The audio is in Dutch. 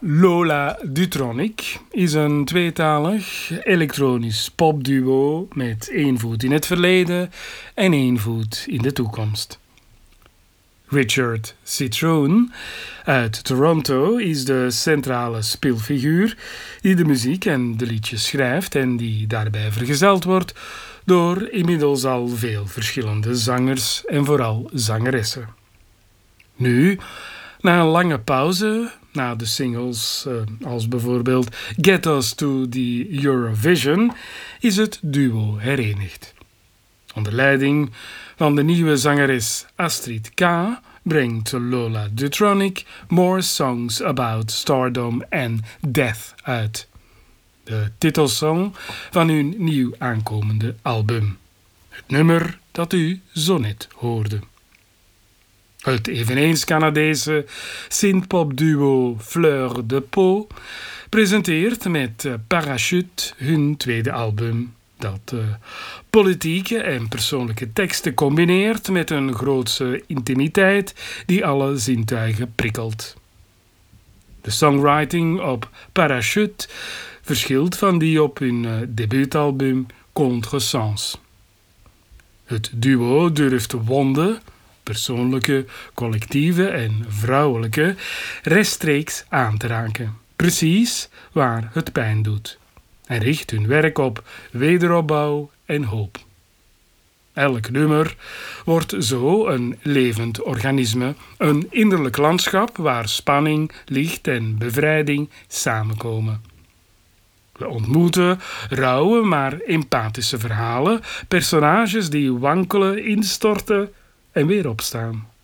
Lola Dutronic is een tweetalig elektronisch popduo met 1 voet in het verleden en 1 voet in de toekomst. Richard Citrone uit Toronto is de centrale speelfiguur die de muziek en de liedjes schrijft en die daarbij vergezeld wordt door inmiddels al veel verschillende zangers en vooral zangeressen. Nu, na een lange pauze, na de singles als bijvoorbeeld Get Us to the Eurovision, is het duo herenigd. Onder leiding van de nieuwe zangeres Astrid K. brengt Lola Dutronic More Songs About Stardom and Death uit. De titelsong van hun nieuw aankomende album. Het nummer dat u zo net hoorde. Het eveneens Canadese synthpopduo Fleur de Peau presenteert met Parachute hun tweede album dat politieke en persoonlijke teksten combineert met een grootse intimiteit die alle zintuigen prikkelt. De songwriting op Parachute verschilt van die op hun debuutalbum Contresens. Het duo durft wonden, persoonlijke, collectieve en vrouwelijke, rechtstreeks aan te raken. Precies waar het pijn doet. En richt hun werk op wederopbouw en hoop. Elk nummer wordt zo een levend organisme, een innerlijk landschap waar spanning, licht en bevrijding samenkomen. We ontmoeten rauwe maar empathische verhalen, personages die wankelen, instorten en weer opstaan.